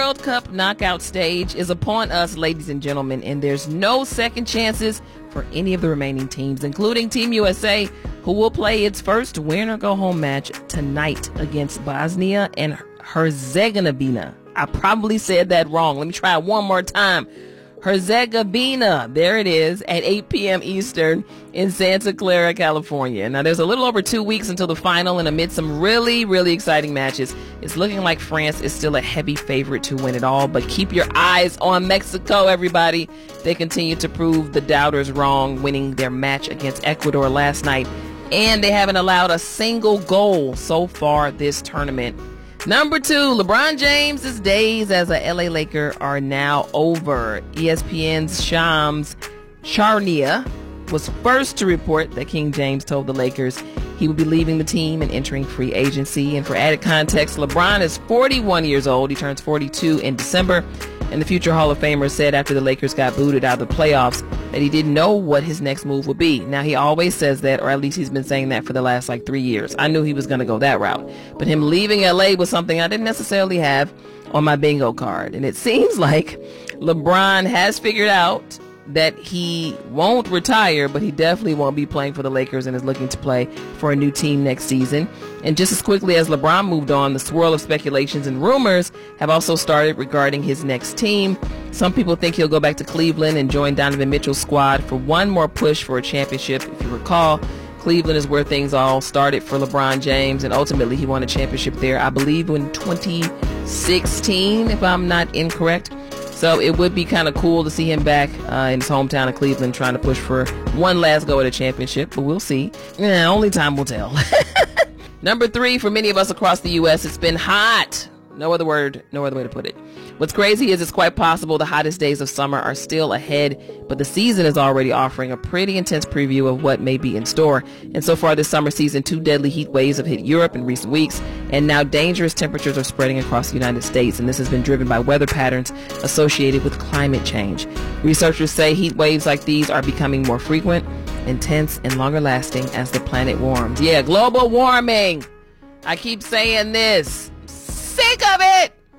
World Cup knockout stage is upon us, ladies and gentlemen, and there's no second chances for any of the remaining teams, including Team USA, who will play its first win-or-go-home match tonight against Bosnia and Herzegovina. I probably said that wrong. Let me try it one more time. Herzegovina. There it is at 8 p.m. Eastern in Santa Clara, California. Now, there's a little over 2 weeks until the final, and amid some really, really exciting matches, it's looking like France is still a heavy favorite to win it all. But keep your eyes on Mexico, everybody. They continue to prove the doubters wrong, winning their match against Ecuador last night, and they haven't allowed a single goal so far this tournament. Number 2, LeBron James' days as a LA Laker are now over. ESPN's Shams Charania was first to report that King James told the Lakers he would be leaving the team and entering free agency. And for added context, LeBron is 41 years old. He turns 42 in December. And the future Hall of Famer said after the Lakers got booted out of the playoffs that he didn't know what his next move would be. Now, he always says that, or at least he's been saying that for the last 3 years. I knew he was going to go that route. But him leaving LA was something I didn't necessarily have on my bingo card. And it seems like LeBron has figured out that he won't retire, but he definitely won't be playing for the Lakers and is looking to play for a new team next season. And just as quickly as LeBron moved on, the swirl of speculations and rumors have also started regarding his next team. Some people think he'll go back to Cleveland and join Donovan Mitchell's squad for one more push for a championship. If you recall, Cleveland is where things all started for LeBron James, and ultimately he won a championship there, I believe, in 2016, if I'm not incorrect. So it would be kind of cool to see him back in his hometown of Cleveland trying to push for one last go at a championship, but we'll see. Only time will tell. Number 3, for many of us across the U.S., it's been hot. No other way to put it. What's crazy is it's quite possible the hottest days of summer are still ahead, but the season is already offering a pretty intense preview of what may be in store. And so far this summer season, 2 deadly heat waves have hit Europe in recent weeks, and now dangerous temperatures are spreading across the United States, and this has been driven by weather patterns associated with climate change. Researchers say heat waves like these are becoming more frequent, intense, and longer lasting as the planet warms. Yeah, global warming. I keep saying this. Sick